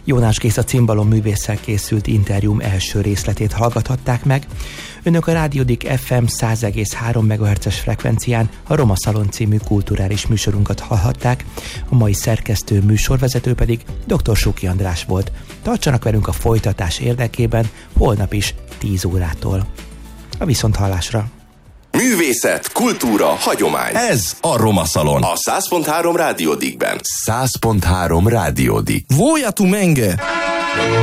Jónás Géza cimbalom művésszel készült interjúm első részletét hallgathatták meg. Önök a Rádiódik FM 100,3 MHz-es frekvencián a Roma Szalon című kulturális műsorunkat hallhatták, a mai szerkesztő műsorvezető pedig dr. Suki András volt. Tartsanak velünk a folytatás érdekében holnap is 10 órától. A viszonthallásra! Művészet, kultúra, hagyomány. Ez a Roma Szalon. A 100.3 Rádiódikben. 100.3 Rádiódik. Voja tu menge!